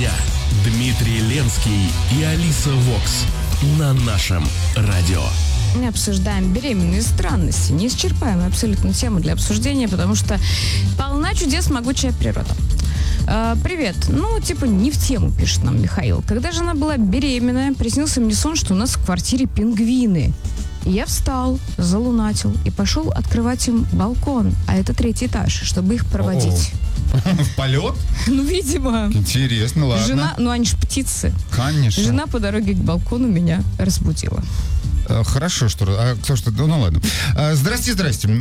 я, Дмитрий Ленский и Алиса Вокс на нашем радио. Мы обсуждаем беременные странности. Неисчерпаемая абсолютно тема для обсуждения, потому что полна чудес могучая природа. Привет. Не в тему, пишет нам Михаил. Когда жена была беременная, приснился мне сон, что у нас в квартире пингвины. И я встал, залунатил и пошел открывать им балкон, а это 3-й этаж, чтобы их проводить. В полет? Видимо. Интересно, ладно. Жена, они ж птицы. Конечно. Жена по дороге к балкону меня разбудила. Хорошо, слушайте, ладно. Здрасте.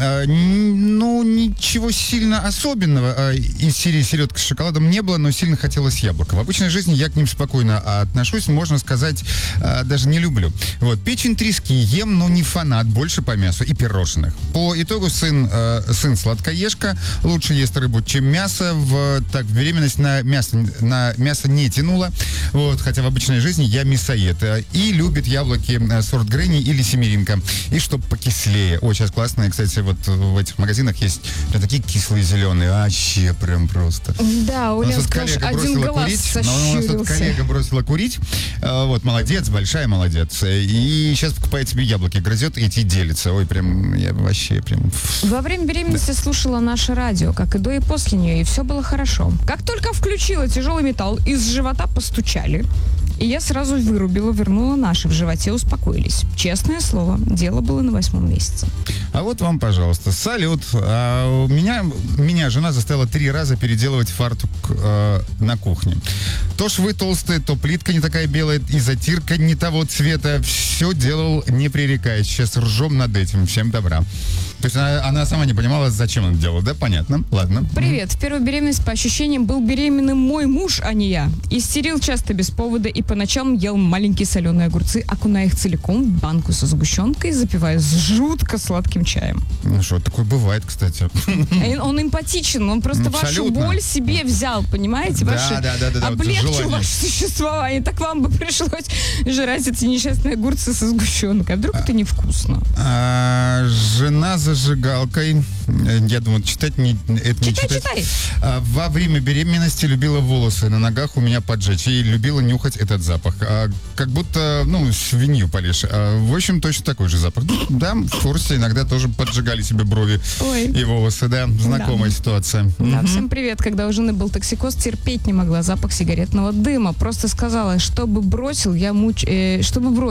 Ничего сильно особенного из серии селедка с шоколадом не было, но сильно хотелось яблока. В обычной жизни я к ним спокойно отношусь, можно сказать, даже не люблю. Печень трески ем, но не фанат, больше по мясу и пирожных. По итогу сын сладкоежка, лучше ест рыбу, чем мясо. В беременность на мясо не тянуло, хотя в обычной жизни я мясоед. И любит яблоки сорт Гренни или семеринка. И чтоб покислее. Сейчас классные, кстати, в этих магазинах есть прям такие кислые зеленые. Вообще прям просто. Да, у нас один глаз сощурился. У нас тут коллега бросила курить. Молодец, большая молодец. И сейчас покупает себе яблоки, грызет и эти делится. Я вообще прям... Во время беременности слушала наше радио, как и до, и после нее, и все было хорошо. Как только включила тяжелый металл, из живота постучали. И я сразу вырубила, вернула наши. В животе успокоились. Честное слово, дело было на 8-м месяце. А вот вам, пожалуйста, салют. Меня жена заставила 3 раза переделывать фартук на кухне. То швы толстые, то плитка не такая белая, и затирка не того цвета. Все делал, не пререкаясь. Сейчас ржем над этим. Всем добра. То есть она сама не понимала, зачем он делал, да? Понятно. Ладно. Привет. В первую беременность, по ощущениям, был беременным мой муж, а не я. Истерил часто без повода и по ночам ел маленькие соленые огурцы, окуная их целиком в банку со сгущенкой, запивая с жутко сладким чаем. Что, такое бывает, кстати. Он эмпатичен, он просто вашу боль себе взял, понимаете? Облегчил ваше существование. Так вам бы пришлось жрать эти несчастные огурцы со сгущенкой. А вдруг это невкусно? Жена зажигалкой. Я думаю, читать. Читай. Во время беременности любила волосы на ногах у меня поджечь. И любила нюхать этот запах. Как будто, свинью полишь. В общем, точно такой же запах. Да, в курсе иногда тоже поджигали себе брови и волосы. Да, знакомая ситуация. Да, всем привет. Когда у жены был токсикоз, терпеть не могла запах сигаретного дыма. Просто сказала, чтобы бросил, я мучаюсь,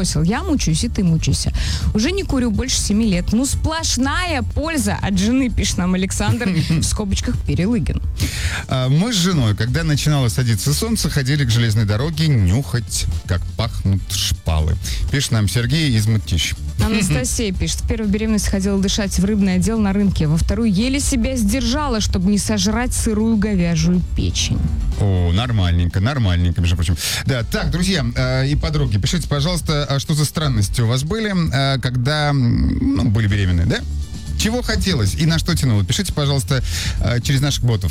и ты мучайся. Уже не курю больше 7 лет. Сплошная польза от жены, пишет нам Александр, в скобочках Перелыгин. Мы с женой, когда начинало садиться солнце, ходили к железной дороге нюхать, как пахнут шпалы. Пишет нам Сергей из Мытищ. Анастасия пишет, в первую беременность ходила дышать в рыбный отдел на рынке, во вторую еле себя сдержала, чтобы не сожрать сырую говяжью печень. О, нормальненько, между прочим. Да, так, друзья и подруги, пишите, пожалуйста, что за странности у вас были, когда были беременны, да? Чего хотелось и на что тянуло? Пишите, пожалуйста, через наших ботов.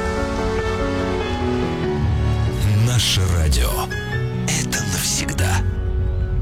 Наше радио. Это навсегда.